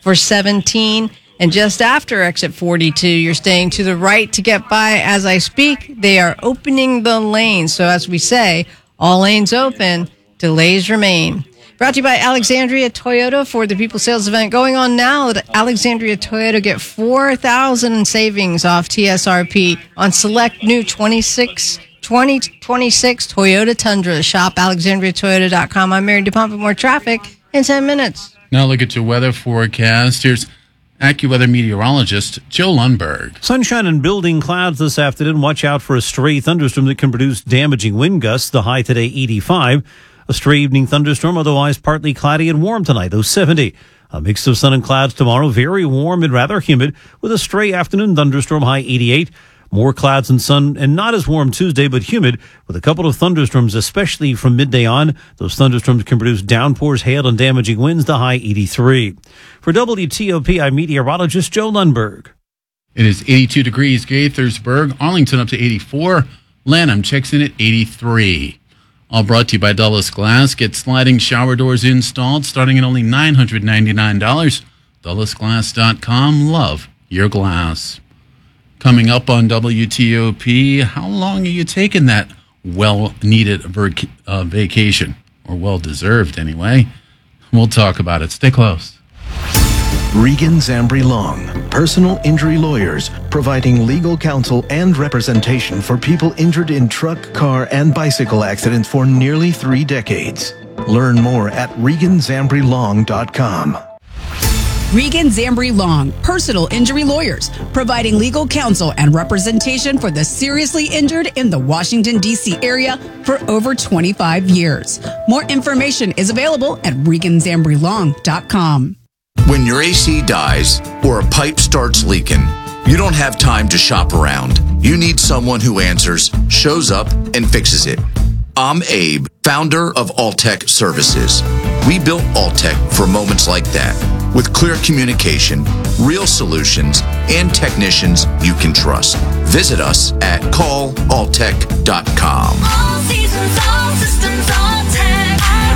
for 17. And just after exit 42, you're staying to the right to get by as I speak. They are opening the lanes. So as we say, all lanes open, delays remain. Brought to you by Alexandria Toyota for the People Sales event going on now. At Alexandria Toyota, get $4,000 in savings off TSRP on select new 2026 Toyota Tundra. Shop alexandriatoyota.com. I'm Mary DuPont with more traffic in 10 minutes. Now look at your weather forecast. Here's AccuWeather meteorologist Joe Lundberg. Sunshine and building clouds this afternoon. Watch out for a stray thunderstorm that can produce damaging wind gusts. The high today, 85. A stray evening thunderstorm, otherwise partly cloudy and warm tonight, though 70. A mix of sun and clouds tomorrow, very warm and rather humid, with a stray afternoon thunderstorm, high 88. More clouds and sun, and not as warm Tuesday, but humid, with a couple of thunderstorms, especially from midday on. Those thunderstorms can produce downpours, hail, and damaging winds, the high 83. For WTOP, I'm meteorologist Joe Lundberg. It is 82 degrees Gaithersburg, Arlington up to 84. Lanham checks in at 83. All brought to you by Dulles Glass. Get sliding shower doors installed starting at only $999. DullesGlass.com. Love your glass. Coming up on WTOP, how long are you taking that well-needed vacation? Or well-deserved, anyway. We'll talk about it. Stay close. Regan Zambri Long, personal injury lawyers, providing legal counsel and representation for people injured in truck, car, and bicycle accidents for nearly 3 decades. Learn more at reganzambrilong.com. Regan Zambri Long, personal injury lawyers, providing legal counsel and representation for the seriously injured in the Washington, D.C. area for over 25 years. More information is available at reganzambrilong.com. When your AC dies or a pipe starts leaking, you don't have time to shop around. You need someone who answers, shows up, and fixes it. I'm Abe, founder of Alltech Services. We built Alltech for moments like that, with clear communication, real solutions, and technicians you can trust. Visit us at callalltech.com. All seasons, all systems, Alltech.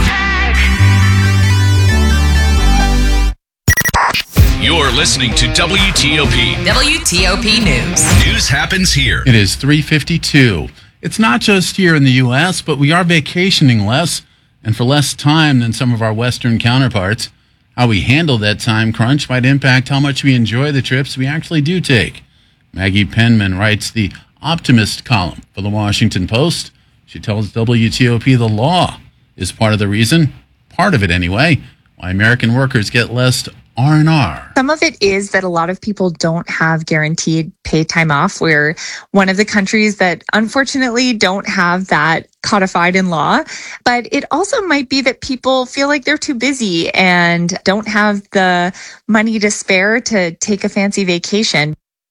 You're listening to WTOP. WTOP News. News happens here. It is 3:52. It's not just here in the U.S., but we are vacationing less and for less time than some of our Western counterparts. How we handle that time crunch might impact how much we enjoy the trips we actually do take. Maggie Penman writes the Optimist column for the Washington Post. She tells WTOP the law is part of the reason, part of it anyway, why American workers get less R&R. Some of it is that a lot of people don't have guaranteed paid time off. We're one of the countries that unfortunately don't have that codified in law. But it also might be that people feel like they're too busy and don't have the money to spare to take a fancy vacation.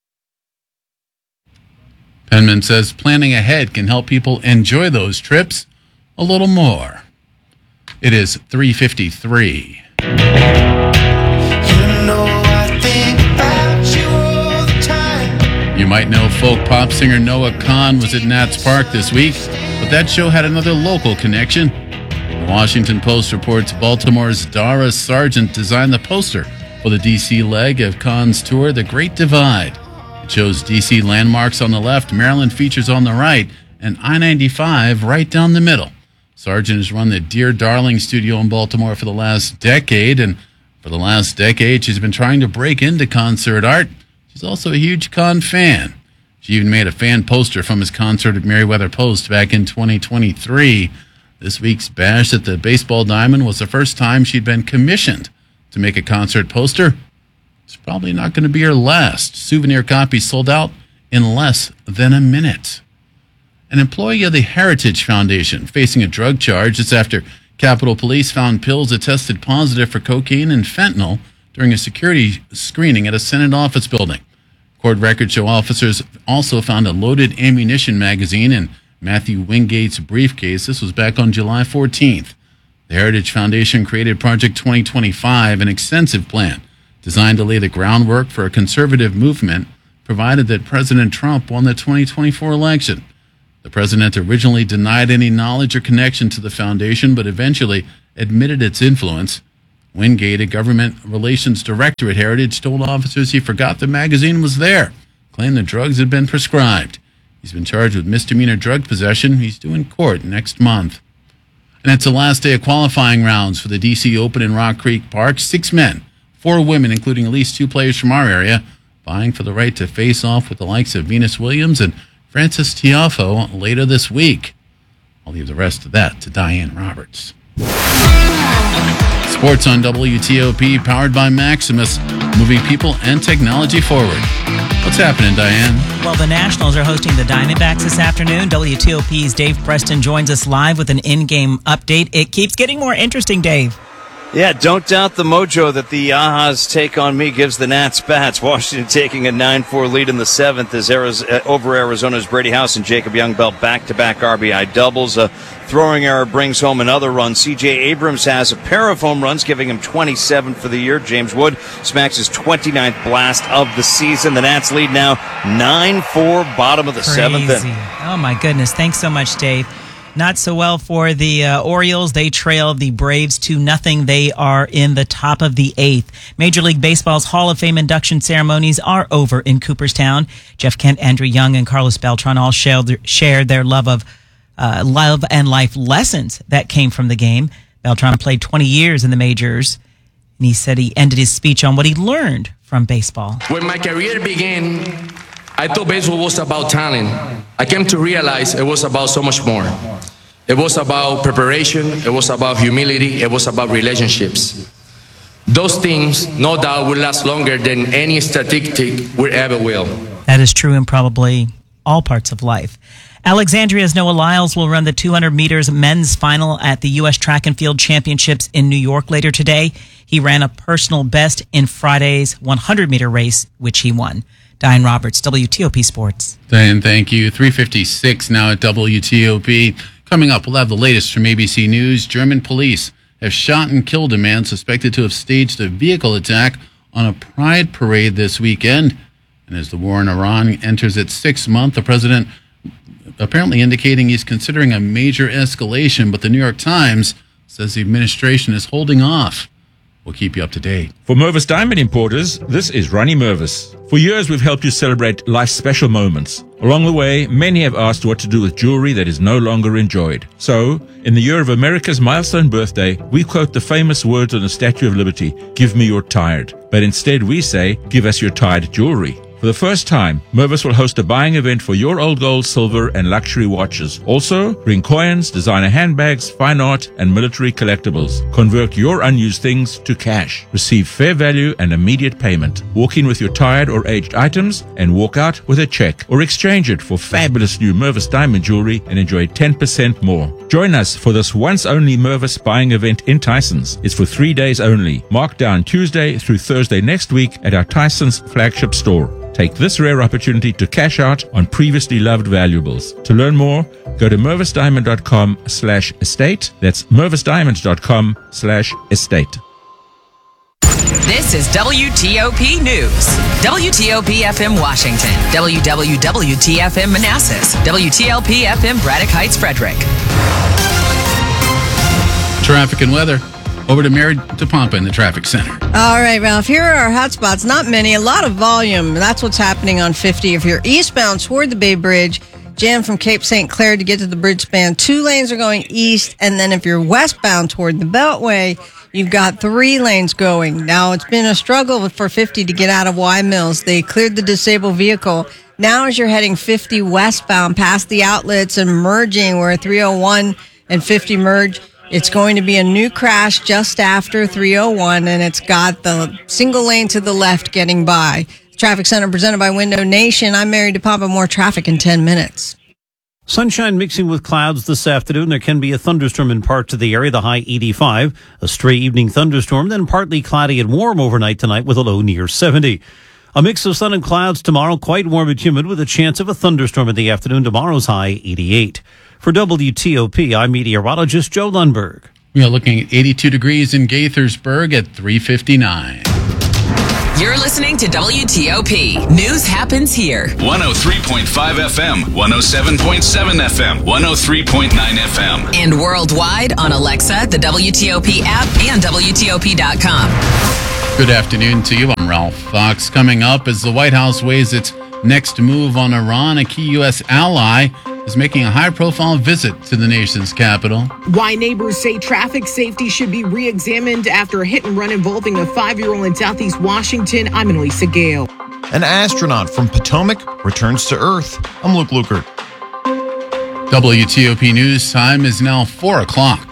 Penman says planning ahead can help people enjoy those trips a little more. It is 3:53. You might know folk pop singer Noah Kahan was at Nats Park this week, but that show had another local connection. The Washington Post reports Baltimore's Dara Sargent designed the poster for the D.C. leg of Kahan's tour, The Great Divide. It shows D.C. landmarks on the left, Maryland features on the right, and I-95 right down the middle. Sargent has run the Dear Darling studio in Baltimore for the last decade, and for the last decade, she's been trying to break into concert art. She's also a huge Kahan fan. She even made a fan poster from his concert at Merriweather Post back in 2023. This week's bash at the Baseball Diamond was the first time she'd been commissioned to make a concert poster. It's probably not going to be her last. Souvenir copies sold out in less than a minute. An employee of the Heritage Foundation facing a drug charge. It's after Capitol Police found pills that tested positive for cocaine and fentanyl during a security screening at a Senate office building. Court records show officers also found a loaded ammunition magazine in Matthew Wingate's briefcase. This was back on July 14th. The Heritage Foundation created Project 2025, an extensive plan designed to lay the groundwork for a conservative movement, provided that President Trump won the 2024 election. The president originally denied any knowledge or connection to the foundation, but eventually admitted its influence. Wingate, a government relations director at Heritage, told officers he forgot the magazine was there, claimed the drugs had been prescribed. He's been charged with misdemeanor drug possession. He's due in court next month. And it's the last day of qualifying rounds for the D.C. Open in Rock Creek Park. 6 men, 4 women, including at least 2 players from our area, vying for the right to face off with the likes of Venus Williams and Frances Tiafoe later this week. I'll leave the rest of that to Diane Roberts. Sports on WTOP, powered by Maximus, moving people and technology forward. What's happening, Diane? Well, the Nationals are hosting the Diamondbacks this afternoon. WTOP's Dave Preston joins us live with an in-game update. It keeps getting more interesting, Dave. Yeah, don't doubt the mojo that the Aha's take on me gives the Nats bats. Washington taking a 9-4 lead in the 7th as over Arizona's Brady House and Jacob Youngbell back-to-back RBI doubles. A throwing error brings home another run. C.J. Abrams has a pair of home runs, giving him 27 for the year. James Wood smacks his 29th blast of the season. The Nats lead now 9-4, bottom of the 7th. Oh, my goodness. Thanks so much, Dave. Not so well for the Orioles. They trail the Braves 2-0. They are in the top of the 8th. Major League Baseball's Hall of Fame induction ceremonies are over in Cooperstown. Jeff Kent, Andrew Young, and Carlos Beltran all shared their love and life lessons that came from the game. Beltran played 20 years in the majors, and he said he ended his speech on what he learned from baseball. When my career began, I thought baseball was about talent. I came to realize it was about so much more. It was about preparation. It was about humility. It was about relationships. Those things, no doubt, will last longer than any statistic will ever will. That is true in probably all parts of life. Alexandria's Noah Lyles will run the 200 meters men's final at the U.S. Track and Field Championships in New York later today. He ran a personal best in Friday's 100-meter race, which he won. Diane Roberts, WTOP Sports. Diane, thank you. 3:56 now at WTOP. Coming up, we'll have the latest from ABC News. German police have shot and killed a man suspected to have staged a vehicle attack on a pride parade this weekend. And as the war in Iran enters its 6th month, the president apparently indicating he's considering a major escalation, but the New York Times says the administration is holding off. We'll keep you up to date. For Mervis Diamond Importers, this is Ronnie Mervis. For years, we've helped you celebrate life's special moments. Along the way, many have asked what to do with jewelry that is no longer enjoyed. So, in the year of America's milestone birthday, we quote the famous words on the Statue of Liberty, "Give me your tired." But instead we say, "Give us your tired jewelry." For the first time, Mervis will host a buying event for your old gold, silver, and luxury watches. Also, bring coins, designer handbags, fine art, and military collectibles. Convert your unused things to cash. Receive fair value and immediate payment. Walk in with your tired or aged items and walk out with a check. Or exchange it for fabulous new Mervis diamond jewelry and enjoy 10% more. Join us for this once-only Mervis buying event in Tysons. It's for 3 days only. Mark down Tuesday through Thursday next week at our Tysons flagship store. Take this rare opportunity to cash out on previously loved valuables. To learn more, go to mervisdiamond.com/estate. That's mervisdiamond.com/estate. This is WTOP News. WTOP FM Washington. WWWTFM Manassas. WTLP FM Braddock Heights, Frederick. Traffic and weather. Over to Mary DePompa in the traffic center. All right, Ralph, here are our hot spots. Not many, a lot of volume. That's what's happening on 50. If you're eastbound toward the Bay Bridge, jam from Cape St. Clair to get to the bridge span. 2 lanes are going east, and then if you're westbound toward the Beltway, you've got 3 lanes going. Now, it's been a struggle for 50 to get out of Y Mills. They cleared the disabled vehicle. Now, as you're heading 50 westbound past the outlets and merging where 301 and 50 merge, it's going to be a new crash just after 301, and it's got the single lane to the left getting by. Traffic Center presented by Window Nation. I'm Mary DePompa. More traffic in 10 minutes. Sunshine mixing with clouds this afternoon. There can be a thunderstorm in parts of the area, the high 85. A stray evening thunderstorm, then partly cloudy and warm overnight tonight with a low near 70. A mix of sun and clouds tomorrow, quite warm and humid with a chance of a thunderstorm in the afternoon. Tomorrow's high 88. For WTOP, I'm meteorologist Joe Lundberg. We are looking at 82 degrees in Gaithersburg at 3:59. You're listening to WTOP. News happens here. 103.5 FM, 107.7 FM, 103.9 FM. And worldwide on Alexa, the WTOP app, and WTOP.com. Good afternoon to you. I'm Ralph Fox. Coming up, as the White House weighs its next move on Iran, a key U.S. ally is making a high-profile visit to the nation's capital. Why neighbors say traffic safety should be re-examined after a hit-and-run involving a 5-year-old in Southeast Washington. I'm Annalisa Gale. An astronaut from Potomac returns to Earth. I'm Luke Lukert. WTOP News time is now 4 o'clock.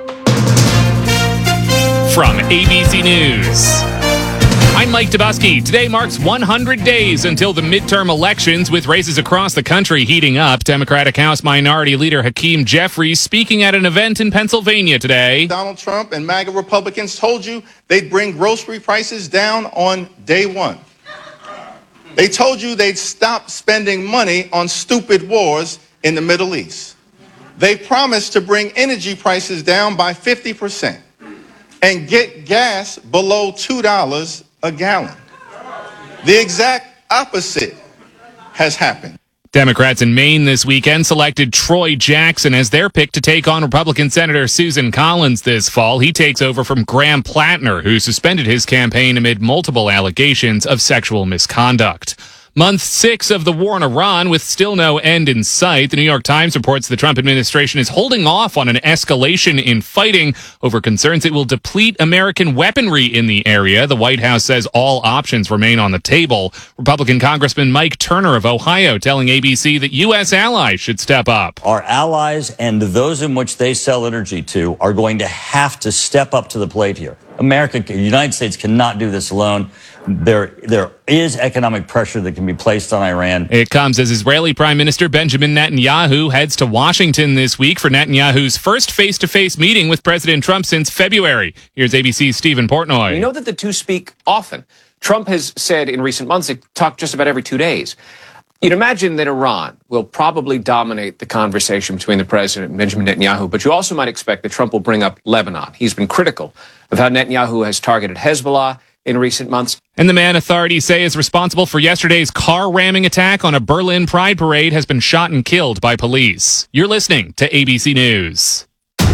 From ABC News, I'm Mike Dubusky. Today marks 100 days until the midterm elections, with races across the country heating up. Democratic House Minority Leader Hakeem Jeffries speaking at an event in Pennsylvania today. Donald Trump and MAGA Republicans told you they'd bring grocery prices down on day one. They told you they'd stop spending money on stupid wars in the Middle East. They promised to bring energy prices down by 50% and get gas below $2 a gallon. The exact opposite has happened. Democrats in Maine this weekend selected Troy Jackson as their pick to take on Republican Senator Susan Collins this fall. He takes over from Graham Plattner, who suspended his campaign amid multiple allegations of sexual misconduct. Month 6 of the war in Iran with still no end in sight. The New York Times reports the Trump administration is holding off on an escalation in fighting over concerns it will deplete American weaponry in the area. The White House says all options remain on the table. Republican Congressman Mike Turner of Ohio telling ABC that U.S. allies should step up. Our allies and those in which they sell energy to are going to have to step up to the plate here. The United States cannot do this alone. There is economic pressure that can be placed on Iran. It comes as Israeli Prime Minister Benjamin Netanyahu heads to Washington this week for Netanyahu's first face-to-face meeting with President Trump since February. Here's ABC's Stephen Portnoy. We know that the two speak often. Trump has said in recent months they talk just about every 2 days. You'd imagine that Iran will probably dominate the conversation between the president and Benjamin Netanyahu, but you also might expect that Trump will bring up Lebanon. He's been critical of how Netanyahu has targeted Hezbollah in recent months. And the man authorities say is responsible for yesterday's car ramming attack on a Berlin Pride parade has been shot and killed by police. You're listening to ABC News.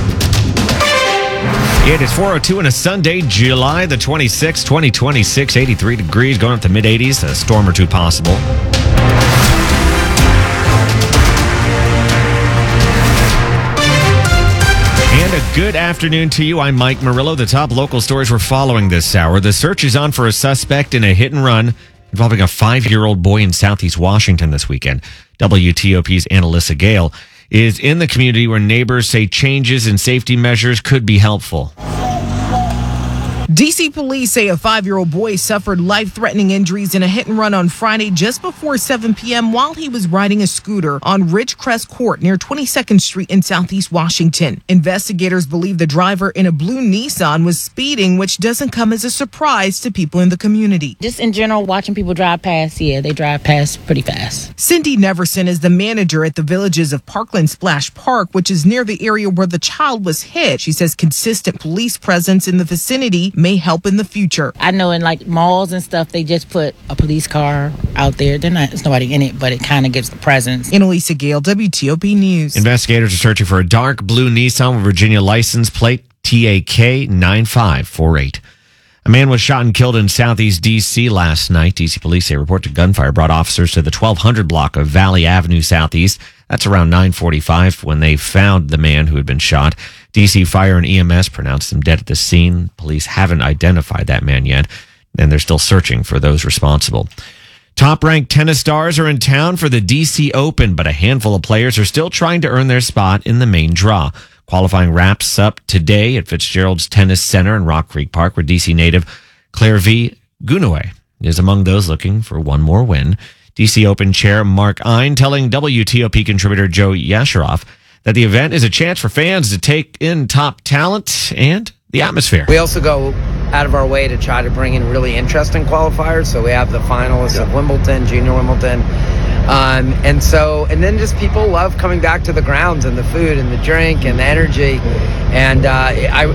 It is 4:02 on a Sunday, July the 26th, 2026, 83 degrees, going up to mid-80s, a storm or two possible. And a good afternoon to you. I'm Mike Murillo. The top local stories we're following this hour. The search is on for a suspect in a hit and run involving a 5-year-old boy in Southeast Washington this weekend. WTOP's Annalisa Gale is in the community where neighbors say changes in safety measures could be helpful. D.C. police say a 5-year-old boy suffered life-threatening injuries in a hit-and-run on Friday just before 7 p.m. while he was riding a scooter on Ridgecrest Court near 22nd Street in Southeast Washington. Investigators believe the driver in a blue Nissan was speeding, which doesn't come as a surprise to people in the community. Just in general, watching people drive past, they drive past pretty fast. Cindy Neverson is the manager at the Villages of Parkland Splash Park, which is near the area where the child was hit. She says consistent police presence in the vicinity may help in the future. I know in like malls and stuff, they just put a police car out there. There's nobody in it, but it kind of gives the presence. Annalisa Gale, WTOP News. Investigators are searching for a dark blue Nissan with Virginia license plate TAK 9548. A man was shot and killed in Southeast D.C. last night. D.C. police say a report to gunfire brought officers to the 1200 block of Valley Avenue Southeast. That's around 9:45 when they found the man who had been shot. D.C. Fire and EMS pronounced him dead at the scene. Police haven't identified that man yet, and they're still searching for those responsible. Top-ranked tennis stars are in town for the D.C. Open, but a handful of players are still trying to earn their spot in the main draw. Qualifying wraps up today at Fitzgerald's Tennis Center in Rock Creek Park, where D.C. native Claire V. Gunaway is among those looking for one more win. D.C. Open chair Mark Ein telling WTOP contributor Joe Yasharoff that the event is a chance for fans to take in top talent and the atmosphere. We also go out of our way to try to bring in really interesting qualifiers. So we have the finalists of Wimbledon, Junior Wimbledon. And then just people love coming back to the grounds and the food and the drink and the energy. And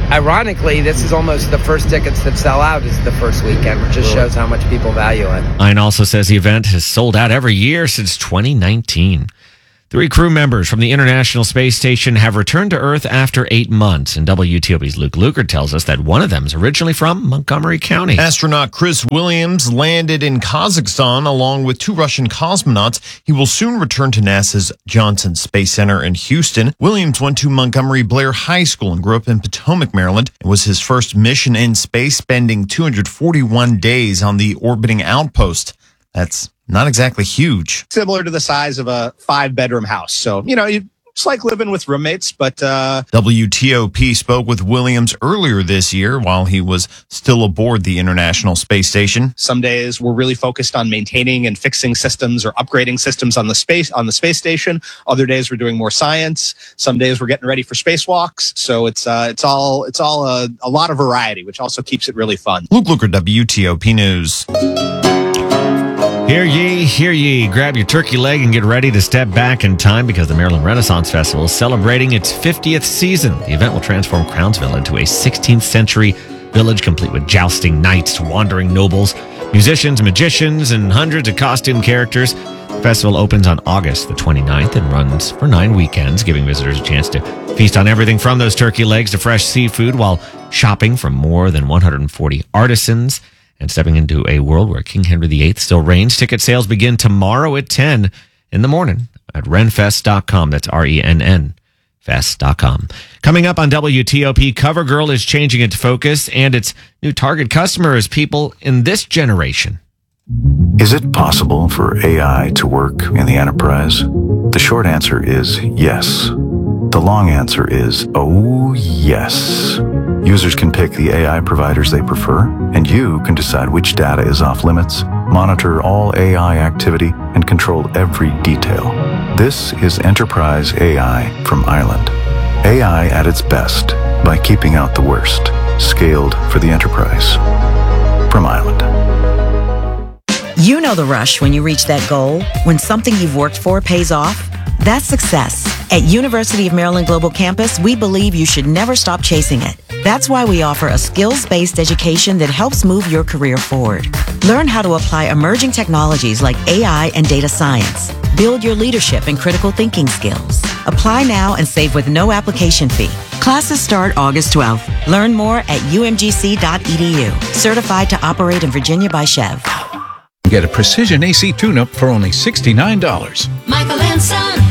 ironically, this is almost the first tickets that sell out is the first weekend, which just shows how much people value it. Ian also says the event has sold out every year since 2019. 3 crew members from the International Space Station have returned to Earth after 8 months, and WTOP's Luke Lukert tells us that one of them is originally from Montgomery County. Astronaut Chris Williams landed in Kazakhstan along with 2 Russian cosmonauts. He will soon return to NASA's Johnson Space Center in Houston. Williams went to Montgomery Blair High School and grew up in Potomac, Maryland. It was his first mission in space, spending 241 days on the orbiting outpost. That's not exactly huge. Similar to the size of a 5-bedroom house. So, it's like living with roommates, but... WTOP spoke with Williams earlier this year while he was still aboard the International Space Station. Some days we're really focused on maintaining and fixing systems or upgrading systems on the space station. Other days we're doing more science. Some days we're getting ready for spacewalks. So it's all a lot of variety, which also keeps it really fun. Luke Lukert, WTOP News. Hear ye, hear ye. Grab your turkey leg and get ready to step back in time because the Maryland Renaissance Festival is celebrating its 50th season. The event will transform Crownsville into a 16th century village complete with jousting knights, wandering nobles, musicians, magicians, and hundreds of costume characters. The festival opens on August the 29th and runs for 9 weekends, giving visitors a chance to feast on everything from those turkey legs to fresh seafood while shopping from more than 140 artisans and stepping into a world where King Henry VIII still reigns. Ticket sales begin tomorrow at 10 in the morning at renfest.com. That's RENN fest.com. Coming up on WTOP, CoverGirl is changing its focus, and its new target customer is people in this generation. Is it possible for AI to work in the enterprise? The short answer is yes. The long answer is, oh yes. Users can pick the AI providers they prefer, and you can decide which data is off limits, monitor all AI activity, and control every detail. This is Enterprise AI from Ireland. AI at its best by keeping out the worst. Scaled for the enterprise. From Ireland. You know the rush when you reach that goal, when something you've worked for pays off. That's success. At University of Maryland Global Campus, we believe you should never stop chasing it. That's why we offer a skills-based education that helps move your career forward. Learn how to apply emerging technologies like AI and data science. Build your leadership and critical thinking skills. Apply now and save with no application fee. Classes start August 12th. Learn more at umgc.edu. Certified to operate in Virginia by Chev. Get a precision AC tune-up for only $69. Michael and Son.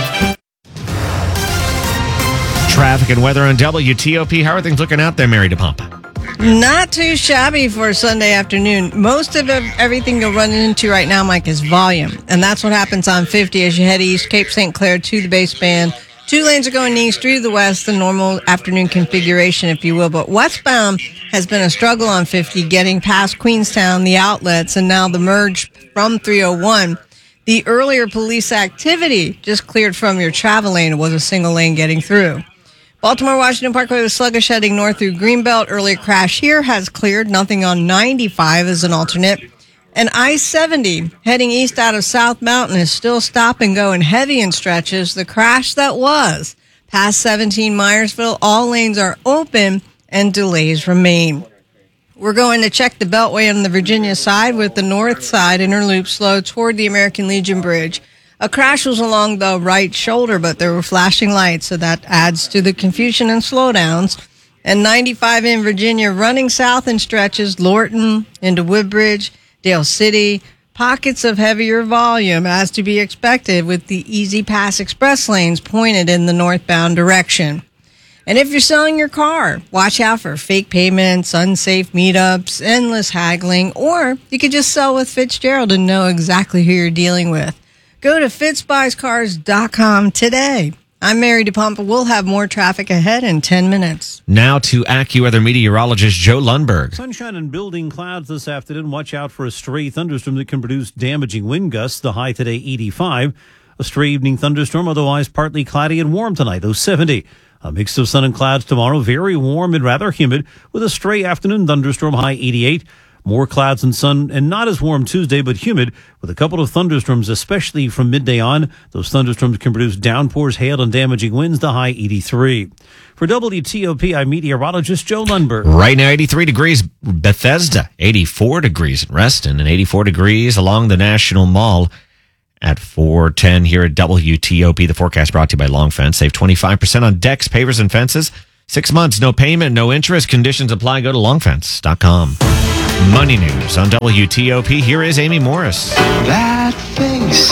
Traffic and weather on WTOP. How are things looking out there, Mary DePompa? Not too shabby for a Sunday afternoon. Most of everything you'll run into right now, Mike, is volume. And that's what happens on 50 as you head east, Cape St. Clair to the base band. 2 lanes are going east, 3 to the west, the normal afternoon configuration, if you will. But westbound has been a struggle on 50, getting past Queenstown, the outlets, and now the merge from 301. The earlier police activity just cleared from your travel lane. It was a single lane getting through. Baltimore-Washington Parkway was sluggish heading north through Greenbelt. Earlier crash here has cleared. Nothing on 95 as an alternate. And I-70 heading east out of South Mountain is still stop and go and heavy in stretches. The crash that was past 17 Myersville, all lanes are open and delays remain. We're going to check the Beltway on the Virginia side with the north side inner loop slow toward the American Legion Bridge. A crash was along the right shoulder, but there were flashing lights, so that adds to the confusion and slowdowns. And 95 in Virginia running south in stretches, Lorton into Woodbridge, Dale City, pockets of heavier volume as to be expected with the Easy Pass Express lanes pointed in the northbound direction. And if you're selling your car, watch out for fake payments, unsafe meetups, endless haggling, or you could just sell with Fitzgerald and know exactly who you're dealing with. Go to fitzbuyscars.com today. I'm Mary DePompa. We'll have more traffic ahead in 10 minutes. Now to AccuWeather meteorologist Joe Lundberg. Sunshine and building clouds this afternoon. Watch out for a stray thunderstorm that can produce damaging wind gusts. The high today, 85. A stray evening thunderstorm, otherwise partly cloudy and warm tonight, though 70. A mix of sun and clouds tomorrow, very warm and rather humid, with a stray afternoon thunderstorm, high 88. More clouds and sun, and not as warm Tuesday, but humid with a couple of thunderstorms, especially from midday on. Those thunderstorms can produce downpours, hail, and damaging winds, the high 83. For WTOP, I'm meteorologist Joe Lundberg. Right now, 83 degrees Bethesda, 84 degrees in Reston, and 84 degrees along the National Mall at 410 here at WTOP. The forecast brought to you by Long Fence. Save 25% on decks, pavers, and fences. 6 months, no payment, no interest. Conditions apply. Go to longfence.com. Money news on WTOP. Here is Amy Morris. That face,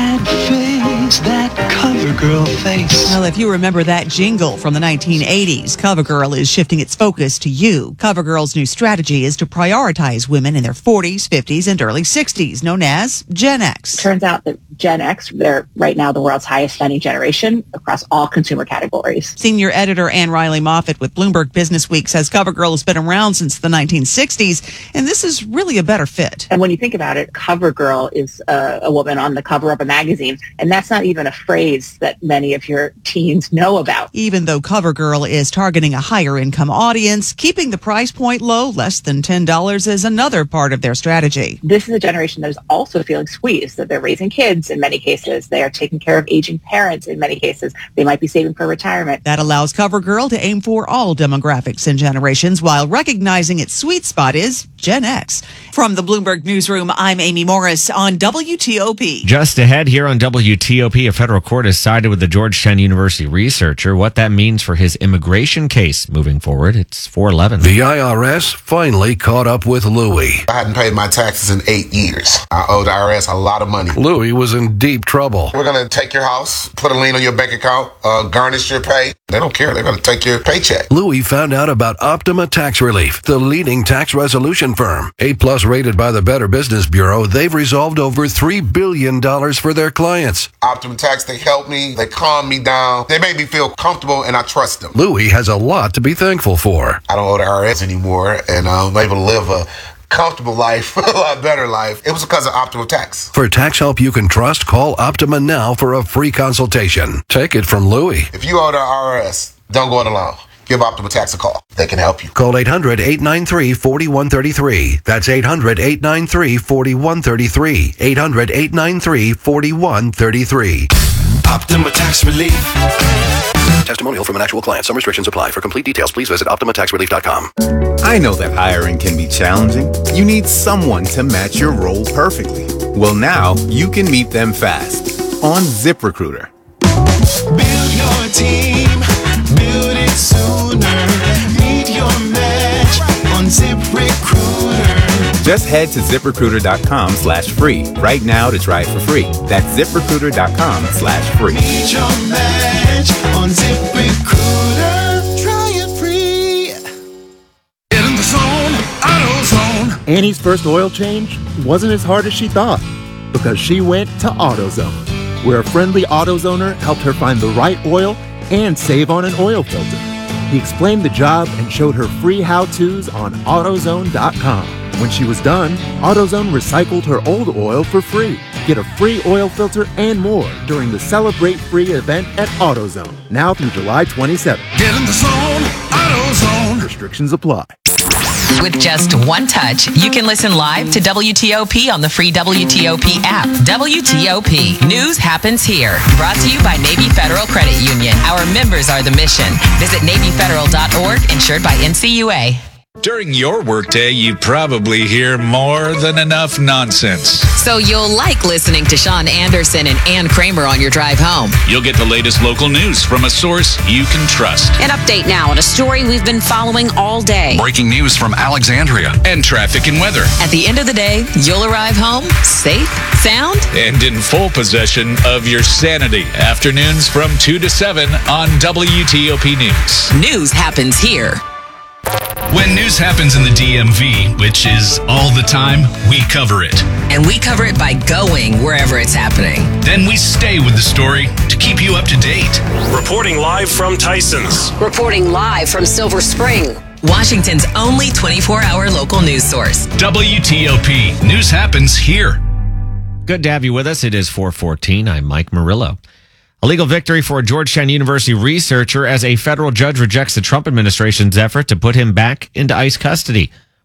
that CoverGirl face. Well, if you remember that jingle from the 1980s, CoverGirl is shifting its focus to you. CoverGirl's new strategy is to prioritize women in their 40s, 50s, and early 60s, known as Gen X. Turns out that Gen X, they're right now the world's highest spending generation across all consumer categories. Senior editor Ann Riley Moffat with Bloomberg Business Week says CoverGirl has been around since the 1960s, and this is really a better fit. And when you think about it, CoverGirl is a woman on the cover of a magazine, and that's not even a phrase that many of your teens know about. Even though CoverGirl is targeting a higher income audience, keeping the price point low, less than $10, is another part of their strategy. This is a generation that is also feeling squeezed, that they're raising kids in many cases. They are taking care of aging parents in many cases. They might be saving for retirement. That allows CoverGirl to aim for all demographics and generations while recognizing its sweet spot is Gen X. From the Bloomberg Newsroom, I'm Amy Morris on WTOP. Just ahead here on WTOP, a federal court has sided with the Georgetown University researcher. What that means for his immigration case moving forward. It's 4:11. The IRS finally caught up with Louie. I hadn't paid my taxes in 8 years. I owed the IRS a lot of money. Louie was in deep trouble. We're going to take your house, put a lien on your bank account, garnish your pay. They don't care. They're going to take your paycheck. Louie found out about Optima Tax Relief, the leading tax resolution firm. A+ rated by the Better Business Bureau, they've resolved over $3 billion for their clients. Optima Tax, they help me. They calm me down. They make me feel comfortable, and I trust them. Louie has a lot to be thankful for. I don't owe the IRS anymore, and I'm able to live a comfortable life, a lot better life. It was because of Optima Tax. For tax help you can trust, call Optima now for a free consultation. Take it from Louie. If you owe the IRS, don't go it alone. Give Optima Tax a call. They can help you. Call 800-893-4133. That's 800-893-4133. 800-893-4133. Optima Tax Relief. Testimonial from an actual client. Some restrictions apply. For complete details, please visit OptimaTaxRelief.com. I know that hiring can be challenging. You need someone to match your role perfectly. Well, now you can meet them fast on ZipRecruiter. Build your team. Build it sooner. Meet your match on ZipRecruiter. Just head to ZipRecruiter.com/free right now to try it for free. That's ZipRecruiter.com/free. Meet your match on ZipRecruiter. Try it free. Get in the zone, AutoZone. Annie's first oil change wasn't as hard as she thought because she went to AutoZone, where a friendly AutoZoner helped her find the right oil and save on an oil filter. He explained the job and showed her free how-tos on AutoZone.com. When she was done, AutoZone recycled her old oil for free. Get a free oil filter and more during the Celebrate Free event at AutoZone, now through July 27th. Get in the zone, AutoZone. Restrictions apply. With just one touch, you can listen live to WTOP on the free WTOP app. WTOP. News happens here. Brought to you by Navy Federal Credit Union. Our members are the mission. Visit NavyFederal.org, insured by NCUA. During your workday, you probably hear more than enough nonsense. So you'll like listening to Sean Anderson and Ann Kramer on your drive home. You'll get the latest local news from a source you can trust. An update now on a story we've been following all day. Breaking news from Alexandria and traffic and weather. At the end of the day, you'll arrive home safe, sound, and in full possession of your sanity. Afternoons from 2 to 7 on WTOP News. News happens here. When news happens in the DMV, which is all the time, we cover it. And we cover it by going wherever it's happening. Then we stay with the story to keep you up to date. Reporting live from Tyson's. Reporting live from Silver Spring. Washington's only 24-hour local news source. WTOP. News happens here. Good to have you with us. It is 4:14. I'm Mike Murillo. A legal victory for a Georgetown University researcher as a federal judge rejects the Trump administration's effort to put him back into ICE custody.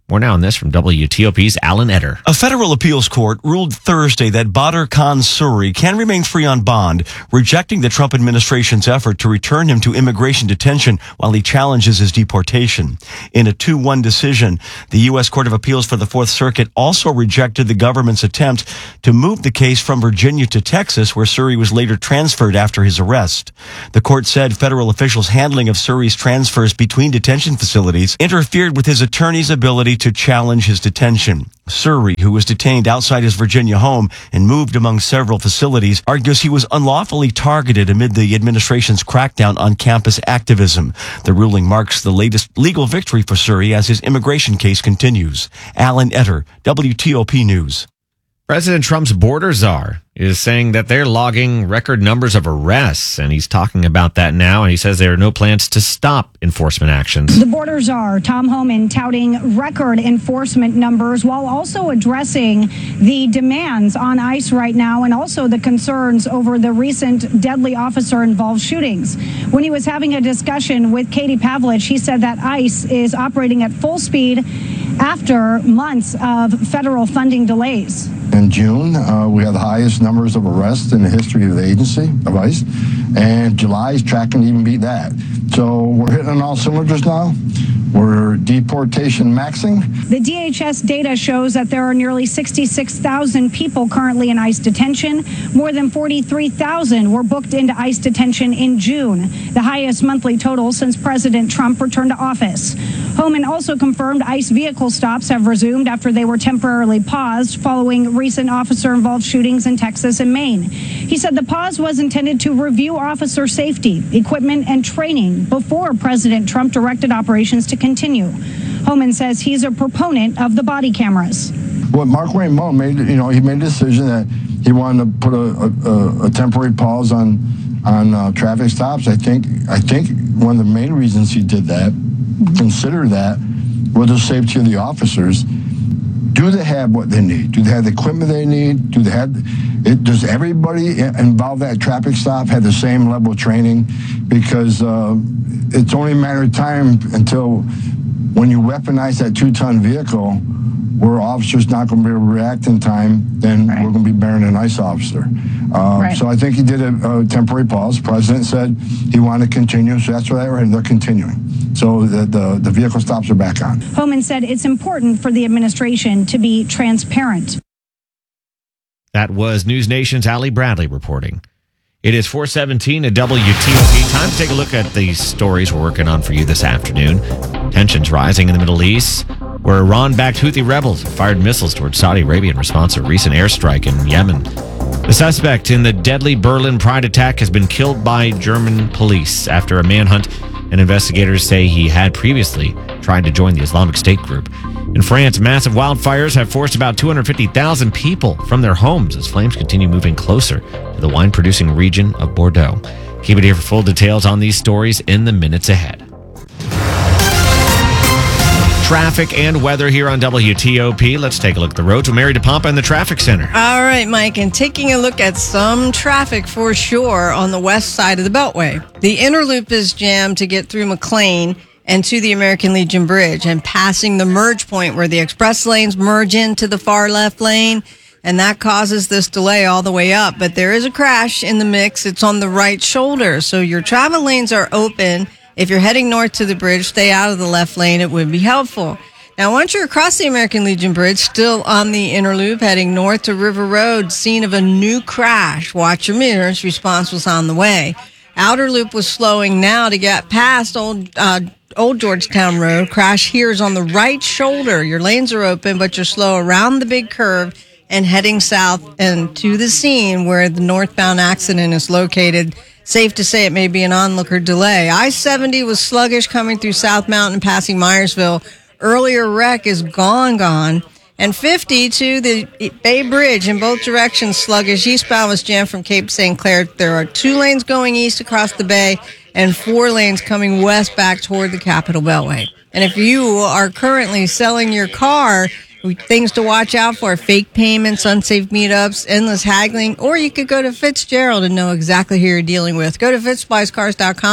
More now on this from WTOP's Alan Etter. A federal appeals court ruled Thursday that Badr Khan Suri can remain free on bond, rejecting the Trump administration's effort to return him to immigration detention while he challenges his deportation. In a 2-1 decision, the U.S. Court of Appeals for the Fourth Circuit also rejected the government's attempt to move the case from Virginia to Texas, where Suri was later transferred after his arrest. The court said federal officials' handling of Suri's transfers between detention facilities interfered with his attorney's ability to challenge his detention. Suri, who was detained outside his Virginia home and moved among several facilities, argues he was unlawfully targeted amid the administration's crackdown on campus activism. The ruling marks the latest legal victory for Suri as his immigration case continues. Alan Etter, WTOP News. President Trump's border czar is saying that they're logging record numbers of arrests, and he's talking about that now, and he says there are no plans to stop enforcement actions. The border czar, Tom Homan, touting record enforcement numbers while also addressing the demands on ICE right now and also the concerns over the recent deadly officer-involved shootings. When he was having a discussion with Katie Pavlich, he said that ICE is operating at full speed after months of federal funding delays. In June, we had the highest numbers of arrests in the history of the agency, of ICE, and July is tracking to even beat that. So we're hitting on all cylinders now. We're deportation maxing. The DHS data shows that there are nearly 66,000 people currently in ICE detention. More than 43,000 were booked into ICE detention in June, the highest monthly total since President Trump returned to office. Homan also confirmed ICE vehicle stops have resumed after they were temporarily paused following recent officer-involved shootings in Texas and Maine. He said the pause was intended to review officer safety, equipment, and training before President Trump directed operations to continue. Homan says he's a proponent of the body cameras. What Mark Raymond made, he made a decision that he wanted to put a temporary pause on traffic stops. I think one of the main reasons he did that, consider that, was the safety of the officers. Do they have what they need? Do they have the equipment they need? Does everybody involved in that traffic stop have the same level of training? Because it's only a matter of time until when you weaponize that 2-ton vehicle, where officers not going to be able to react in time, then we're going to be bearing an ICE officer. So I think he did a temporary pause. The president said he wanted to continue, so that's why they're continuing. So the vehicle stops are back on. Homan said it's important for the administration to be transparent. That was News Nation's Allie Bradley reporting. It is 4:17 at WTOP. Time to take a look at the stories we're working on for you this afternoon. Tensions rising in the Middle East, where Iran-backed Houthi rebels fired missiles towards Saudi Arabia in response to a recent airstrike in Yemen. The suspect in the deadly Berlin Pride attack has been killed by German police after a manhunt, and investigators say he had previously tried to join the Islamic State group. In France, massive wildfires have forced about 250,000 people from their homes as flames continue moving closer to the wine-producing region of Bordeaux. Keep it here for full details on these stories in the minutes ahead. Traffic and weather here on WTOP. Let's take a look at the roads with Mary DePompa in the traffic center. All right, Mike, and taking a look at some traffic for sure on the west side of the Beltway. The inner loop is jammed to get through McLean and to the American Legion Bridge and passing the merge point where the express lanes merge into the far left lane, and that causes this delay all the way up. But there is a crash in the mix. It's on the right shoulder, so your travel lanes are open. If you're heading north to the bridge, stay out of the left lane. It would be helpful. Now, once you're across the American Legion Bridge, still on the inner loop, heading north to River Road, scene of a new crash. Watch your mirrors. Response was on the way. Outer loop was slowing now to get past Old Georgetown Road. Crash here is on the right shoulder. Your lanes are open, but you're slow around the big curve and heading south and to the scene where the northbound accident is located. Safe to say it may be an onlooker delay. I-70 was sluggish coming through South Mountain, passing Myersville. Earlier wreck is gone. And 50 to the Bay Bridge in both directions sluggish. Eastbound was jammed from Cape St. Clair. There are 2 lanes going east across the bay and 4 lanes coming west back toward the Capitol Beltway. And if you are currently selling your car, things to watch out for: fake payments, unsafe meetups, endless haggling, or you could go to Fitzgerald and know exactly who you're dealing with. Go to fitzbuyscars.com.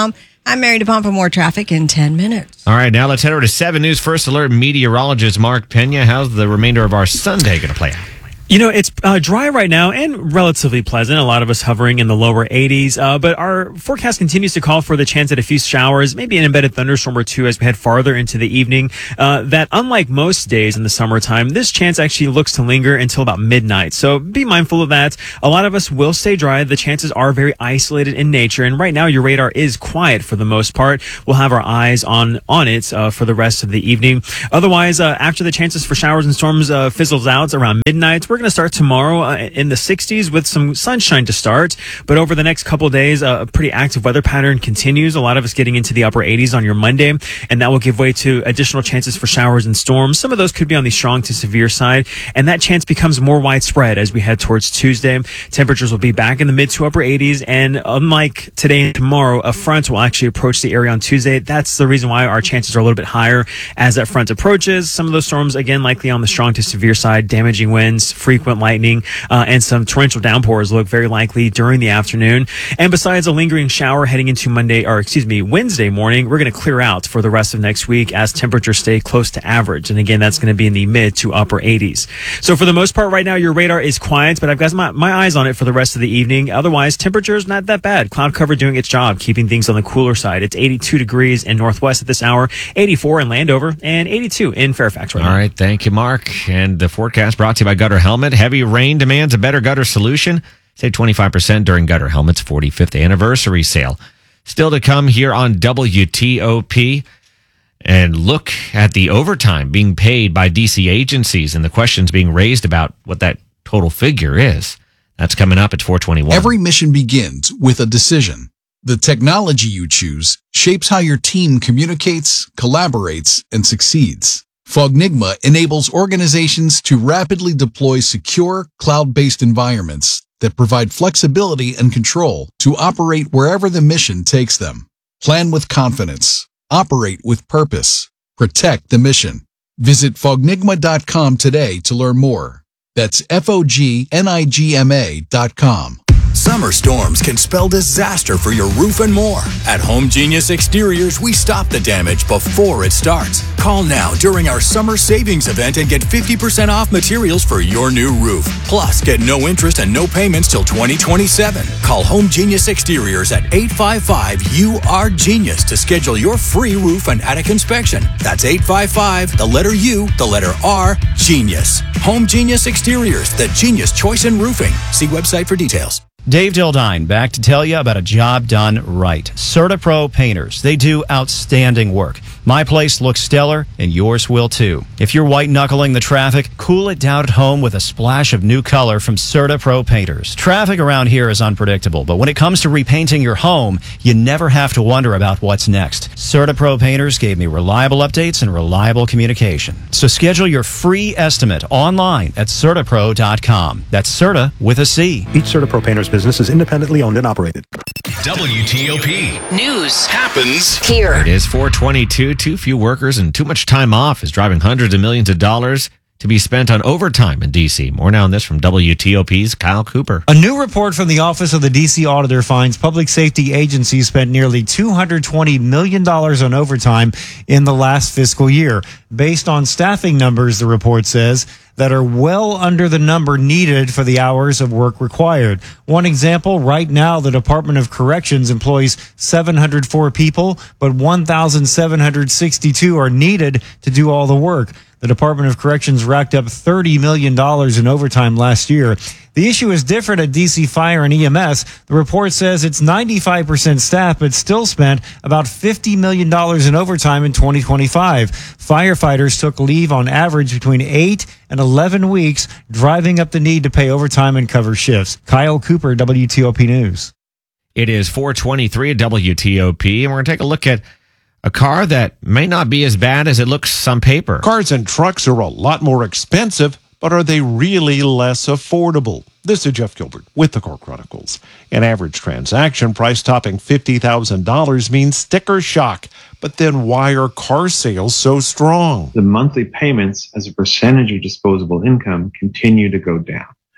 I'm Mary DePompa. More traffic in 10 minutes. All right, now let's head over to 7 News First Alert meteorologist Mark Pena. How's the remainder of our Sunday going to play out? You know, it's dry right now and relatively pleasant. A lot of us hovering in the lower 80s. But our forecast continues to call for the chance at a few showers, maybe an embedded thunderstorm or two as we head farther into the evening. That unlike most days in the summertime, this chance actually looks to linger until about midnight. So be mindful of that. A lot of us will stay dry. The chances are very isolated in nature. And right now your radar is quiet for the most part. We'll have our eyes on it for the rest of the evening. Otherwise, after the chances for showers and storms fizzles out around midnight, we're going to start tomorrow in the 60s with some sunshine to start. But over the next couple of days, a pretty active weather pattern continues. A lot of us getting into the upper 80s on your Monday, and that will give way to additional chances for showers and storms. Some of those could be on the strong to severe side, and that chance becomes more widespread as we head towards Tuesday. Temperatures will be back in the mid to upper 80s, and unlike today and tomorrow, a front will actually approach the area on Tuesday. That's the reason why our chances are a little bit higher as that front approaches. Some of those storms, again, likely on the strong to severe side, damaging winds, frequent lightning, and some torrential downpours look very likely during the afternoon. And besides a lingering shower heading into Wednesday morning, we're going to clear out for the rest of next week as temperatures stay close to average. And again, that's going to be in the mid to upper 80s. So for the most part right now, your radar is quiet, but I've got my eyes on it for the rest of the evening. Otherwise, temperatures not that bad. Cloud cover doing its job, keeping things on the cooler side. It's 82 degrees in Northwest at this hour, 84 in Landover, and 82 in Fairfax right now. All right, thank you, Mark. And the forecast brought to you by Gutter Helmet. Heavy rain demands a better gutter solution. Save 25% during Gutter Helmet's 45th anniversary sale. Still to come here on WTOP. And look at the overtime being paid by DC agencies and the questions being raised about what that total figure is. That's coming up at 421. Every mission begins with a decision. The technology you choose shapes how your team communicates, collaborates, and succeeds. Fognigma enables organizations to rapidly deploy secure, cloud-based environments that provide flexibility and control to operate wherever the mission takes them. Plan with confidence. Operate with purpose. Protect the mission. Visit Fognigma.com today to learn more. That's Fognigma.com. Summer storms can spell disaster for your roof and more. At Home Genius Exteriors, we stop the damage before it starts. Call now during our summer savings event and get 50% off materials for your new roof. Plus, get no interest and no payments till 2027. Call Home Genius Exteriors at 855-UR-GENIUS to schedule your free roof and attic inspection. That's 855, the letter U, the letter R, Genius. Home Genius Exteriors, the genius choice in roofing. See website for details. Dave Dildine back to tell you about a job done right. CertaPro Painters. They do outstanding work. My place looks stellar, and yours will too. If you're white-knuckling the traffic, cool it down at home with a splash of new color from CertaPro Painters. Traffic around here is unpredictable, but when it comes to repainting your home, you never have to wonder about what's next. CertaPro Painters gave me reliable updates and reliable communication. So schedule your free estimate online at CertaPro.com. That's Certa with a C. Each CertaPro Painters business is independently owned and operated. WTOP. News happens here. It is 422. Too few workers and too much time off is driving hundreds of millions of dollars to be spent on overtime in D.C. More now on this from WTOP's Kyle Cooper. A new report from the Office of the D.C. Auditor finds public safety agencies spent nearly $220 million on overtime in the last fiscal year. Based on staffing numbers, the report says, that are well under the number needed for the hours of work required. One example, right now, the Department of Corrections employs 704 people, but 1,762 are needed to do all the work. The Department of Corrections racked up $30 million in overtime last year. The issue is different at DC Fire and EMS. The report says it's 95% staff, but still spent about $50 million in overtime in 2025. Firefighters took leave on average between 8 and 11 weeks, driving up the need to pay overtime and cover shifts. Kyle Cooper, WTOP News. It is 423 at WTOP, and we're going to take a look at a car that may not be as bad as it looks on paper. Cars and trucks are a lot more expensive, but are they really less affordable? This is Jeff Gilbert with the Car Chronicles. An average transaction price topping $50,000 means sticker shock. But then why are car sales so strong? The monthly payments as a percentage of disposable income continue to go down.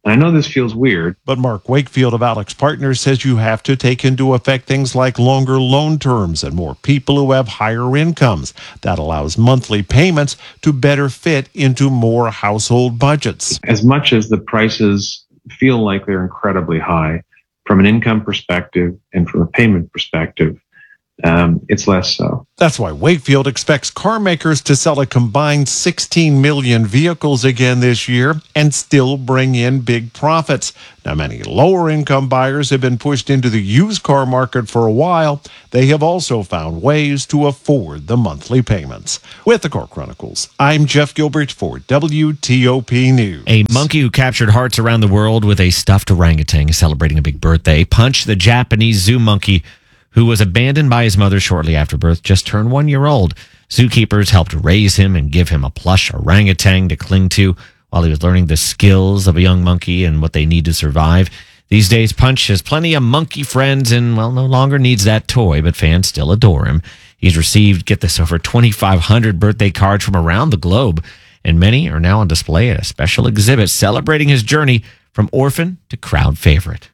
And I know this feels weird. But Mark Wakefield of Alex Partners says you have to take into effect things like longer loan terms and more people who have higher incomes. That allows monthly payments to better fit into more household budgets. As much as the prices feel like they're incredibly high, from an income perspective and from a payment perspective, it's less so. That's why Wakefield expects car makers to sell a combined 16 million vehicles again this year and still bring in big profits. Now, many lower income buyers have been pushed into the used car market for a while. They have also found ways to afford the monthly payments. With the Car Chronicles, I'm Jeff Gilbert for WTOP News. A monkey who captured hearts around the world with a stuffed orangutan is celebrating a big birthday. Punch, the Japanese zoo monkey, who was abandoned by his mother shortly after birth, just turned 1 year old. Zookeepers helped raise him and give him a plush orangutan to cling to while he was learning the skills of a young monkey and what they need to survive. These days, Punch has plenty of monkey friends and, well, no longer needs that toy, but fans still adore him. He's received, get this, over 2,500 birthday cards from around the globe, and many are now on display at a special exhibit celebrating his journey from orphan to crowd favorite.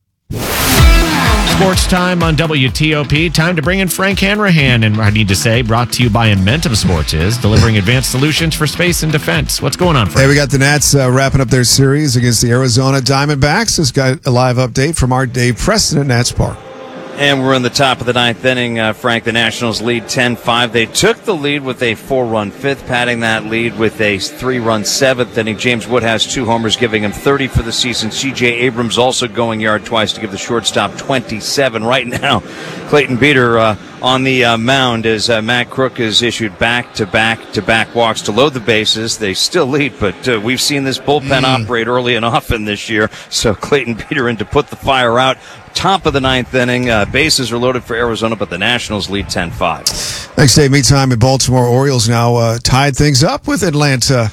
Sports time on WTOP. Time to bring in Frank Hanrahan. And I need to say, brought to you by Amentum Sports, is delivering advanced solutions for space and defense. What's going on, Frank? Hey, we got the Nats wrapping up their series against the Arizona Diamondbacks. This got a live update from our Dave Preston at Nats Park. And we're in the top of the ninth inning, Frank. The Nationals lead 10-5. They took the lead with a 4-run fifth, padding that lead with a 3-run seventh inning. James Wood has 2 homers, giving him 30 for the season. C.J. Abrams also going yard twice to give the shortstop 27. Right now, Clayton Beeter on the mound as Matt Crook has issued back-to-back walks to load the bases. They still lead, but we've seen this bullpen operate early and often this year. So Clayton Beeter in to put the fire out. Top of the ninth inning. Bases are loaded for Arizona, but the Nationals lead 10-5. Thanks, Dave. Meantime, the Baltimore Orioles now tied things up with Atlanta